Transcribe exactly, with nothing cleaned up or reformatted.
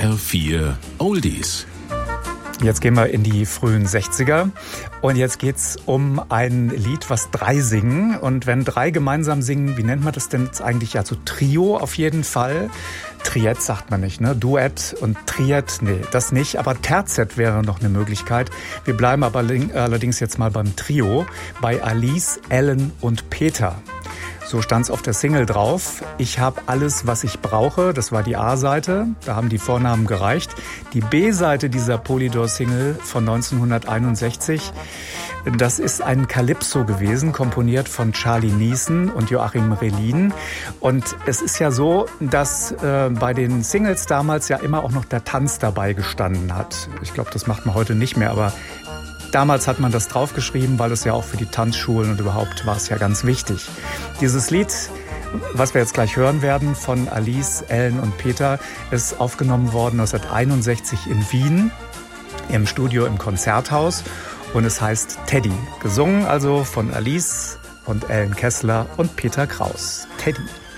R vier Oldies. Jetzt gehen wir in die frühen sechziger und jetzt geht's um ein Lied, was drei singen. Und wenn drei gemeinsam singen, wie nennt man das denn jetzt eigentlich? Also Trio auf jeden Fall. Triett sagt man nicht, ne? Duett und Triett, nee, das nicht. Aber Terzett wäre noch eine Möglichkeit. Wir bleiben aber allerdings jetzt mal beim Trio, bei Alice, Ellen und Peter. So stand's auf der Single drauf. Ich habe alles, was ich brauche. Das war die A-Seite. Da haben die Vornamen gereicht. Die B-Seite dieser Polydor-Single von neunzehnhunderteinundsechzig, das ist ein Calypso gewesen, komponiert von Charlie Neeson und Joachim Relin. Und es ist ja so, dass äh, bei den Singles damals ja immer auch noch der Tanz dabei gestanden hat. Ich glaube, das macht man heute nicht mehr, aber damals hat man das draufgeschrieben, weil es ja auch für die Tanzschulen und überhaupt war es ja ganz wichtig. Dieses Lied, was wir jetzt gleich hören werden, von Alice, Ellen und Peter, ist aufgenommen worden neunzehnhunderteinundsechzig in Wien im Studio im Konzerthaus und es heißt Teddy. Gesungen also von Alice und Ellen Kessler und Peter Kraus. Teddy.